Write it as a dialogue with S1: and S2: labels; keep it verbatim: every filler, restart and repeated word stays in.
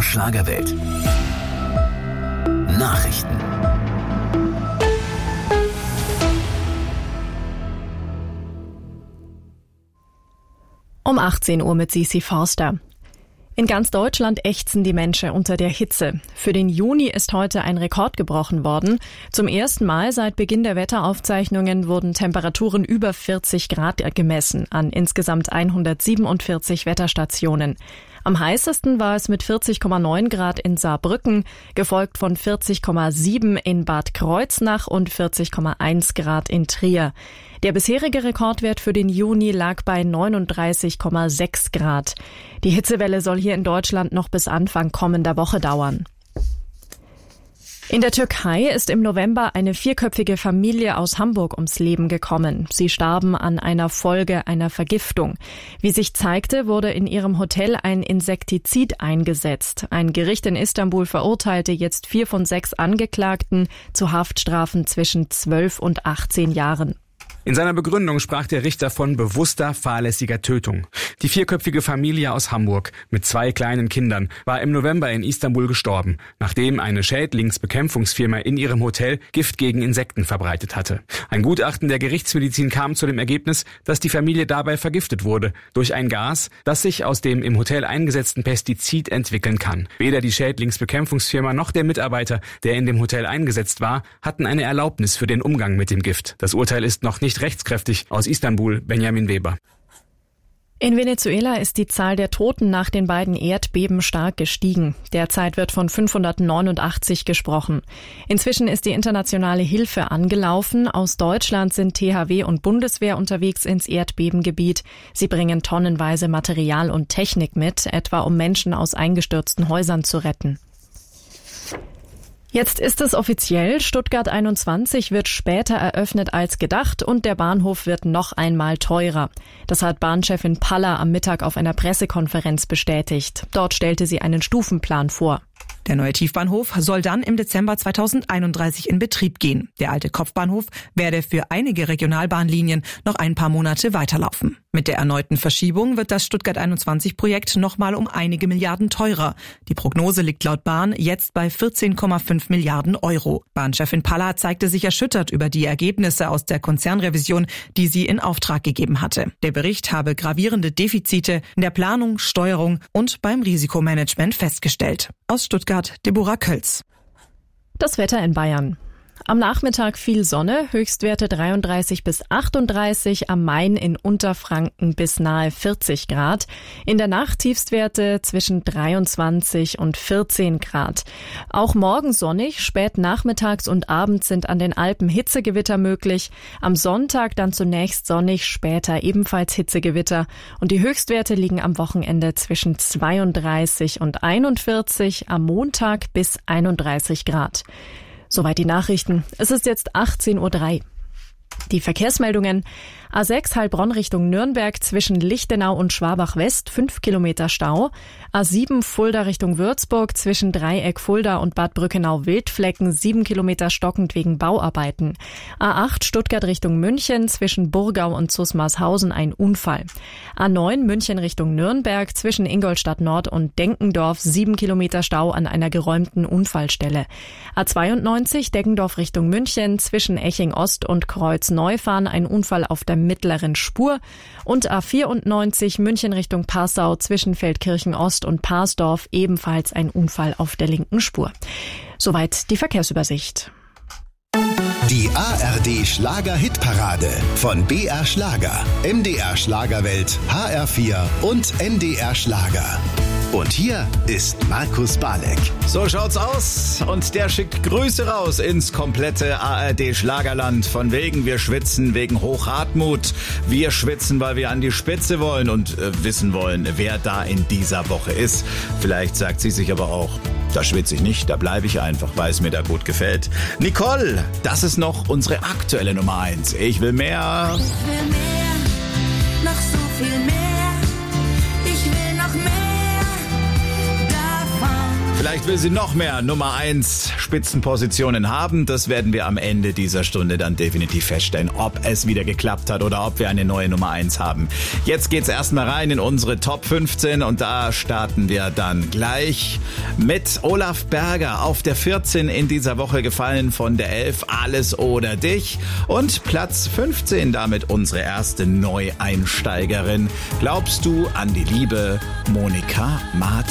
S1: R Schlagerwelt. Nachrichten.
S2: Um achtzehn Uhr mit Sisi Forster. In ganz Deutschland ächzen die Menschen unter der Hitze. Für den Juni ist heute ein Rekord gebrochen worden. Zum ersten Mal seit Beginn der Wetteraufzeichnungen wurden Temperaturen über vierzig Grad gemessen an insgesamt hundertsiebenundvierzig Wetterstationen. Am heißesten war es mit vierzig Komma neun Grad in Saarbrücken, gefolgt von vierzig Komma sieben in Bad Kreuznach und vierzig Komma eins Grad in Trier. Der bisherige Rekordwert für den Juni lag bei neununddreißig Komma sechs Grad. Die Hitzewelle soll hier in Deutschland noch bis Anfang kommender Woche dauern. In der Türkei ist im November eine vierköpfige Familie aus Hamburg ums Leben gekommen. Sie starben an einer Folge einer Vergiftung. Wie sich zeigte, wurde in ihrem Hotel ein Insektizid eingesetzt. Ein Gericht in Istanbul verurteilte jetzt vier von sechs Angeklagten zu Haftstrafen zwischen zwölf und achtzehn Jahren.
S3: In seiner Begründung sprach der Richter von bewusster, fahrlässiger Tötung. Die vierköpfige Familie aus Hamburg mit zwei kleinen Kindern war im November in Istanbul gestorben, nachdem eine Schädlingsbekämpfungsfirma in ihrem Hotel Gift gegen Insekten verbreitet hatte. Ein Gutachten der Gerichtsmedizin kam zu dem Ergebnis, dass die Familie dabei vergiftet wurde durch ein Gas, das sich aus dem im Hotel eingesetzten Pestizid entwickeln kann. Weder die Schädlingsbekämpfungsfirma noch der Mitarbeiter, der in dem Hotel eingesetzt war, hatten eine Erlaubnis für den Umgang mit dem Gift. Das Urteil ist noch nicht rechtskräftig. Aus Istanbul, Benjamin Weber.
S2: In Venezuela ist die Zahl der Toten nach den beiden Erdbeben stark gestiegen. Derzeit wird von fünfhundertneunundachtzig gesprochen. Inzwischen ist die internationale Hilfe angelaufen. Aus Deutschland sind T H W und Bundeswehr unterwegs ins Erdbebengebiet. Sie bringen tonnenweise Material und Technik mit, etwa um Menschen aus eingestürzten Häusern zu retten. Jetzt ist es offiziell, Stuttgart einundzwanzig wird später eröffnet als gedacht und der Bahnhof wird noch einmal teurer. Das hat Bahnchefin Paller am Mittag auf einer Pressekonferenz bestätigt. Dort stellte sie einen Stufenplan vor.
S4: Der neue Tiefbahnhof soll dann im Dezember zweitausendeinunddreißig in Betrieb gehen. Der alte Kopfbahnhof werde für einige Regionalbahnlinien noch ein paar Monate weiterlaufen. Mit der erneuten Verschiebung wird das Stuttgart einundzwanzig Projekt nochmal um einige Milliarden teurer. Die Prognose liegt laut Bahn jetzt bei vierzehn Komma fünf Milliarden Euro. Bahnchefin Paller zeigte sich erschüttert über die Ergebnisse aus der Konzernrevision, die sie in Auftrag gegeben hatte. Der Bericht habe gravierende Defizite in der Planung, Steuerung und beim Risikomanagement festgestellt. Aus Stuttgart, Deborah Kölz.
S2: Das Wetter in Bayern. Am Nachmittag viel Sonne, Höchstwerte dreiunddreißig bis achtunddreißig, am Main in Unterfranken bis nahe vierzig Grad. In der Nacht Tiefstwerte zwischen dreiundzwanzig und vierzehn Grad. Auch morgen sonnig, spät nachmittags und abends sind an den Alpen Hitzegewitter möglich. Am Sonntag dann zunächst sonnig, später ebenfalls Hitzegewitter. Und die Höchstwerte liegen am Wochenende zwischen zweiunddreißig und einundvierzig, am Montag bis einunddreißig Grad. Soweit die Nachrichten. Es ist jetzt achtzehn Uhr drei. Die Verkehrsmeldungen. A sechs Heilbronn Richtung Nürnberg zwischen Lichtenau und Schwabach West, fünf Kilometer Stau. A sieben Fulda Richtung Würzburg zwischen Dreieck Fulda und Bad Brückenau-Wildflecken, sieben Kilometer stockend wegen Bauarbeiten. A acht Stuttgart Richtung München zwischen Burgau und Zusmarshausen ein Unfall. A neun München Richtung Nürnberg zwischen Ingolstadt Nord und Denkendorf, sieben Kilometer Stau an einer geräumten Unfallstelle. A zweiundneunzig Deggendorf Richtung München zwischen Eching Ost und Kreuz-Neufahren ein Unfall auf der mittleren Spur und A vierundneunzig München Richtung Passau zwischen Feldkirchen Ost und Parsdorf ebenfalls ein Unfall auf der linken Spur. Soweit die Verkehrsübersicht.
S1: Die A R D Schlager-Hitparade von B R Schlager, M D R Schlagerwelt, H R vier und N D R Schlager. Und hier ist Markus Balek.
S5: So schaut's aus und der schickt Grüße raus ins komplette A R D-Schlagerland. Von wegen, wir schwitzen wegen Hochhartmut. Wir schwitzen, weil wir an die Spitze wollen und äh, wissen wollen, wer da in dieser Woche ist. Vielleicht sagt sie sich aber auch, da schwitze ich nicht, da bleibe ich einfach, weil es mir da gut gefällt. Nicole, das ist noch unsere aktuelle Nummer eins. Ich will mehr.
S6: Ich will mehr, noch so viel mehr. Ich will noch mehr.
S5: Vielleicht will sie noch mehr Nummer eins Spitzenpositionen haben. Das werden wir am Ende dieser Stunde dann definitiv feststellen, ob es wieder geklappt hat oder ob wir eine neue Nummer eins haben. Jetzt geht's erstmal rein in unsere Top fünfzehn und da starten wir dann gleich mit Olaf Berger auf der vierzehn in dieser Woche gefallen von der elf, Alles oder Dich, und Platz fünfzehn damit unsere erste Neueinsteigerin. Glaubst du an die Liebe, Monika Martin?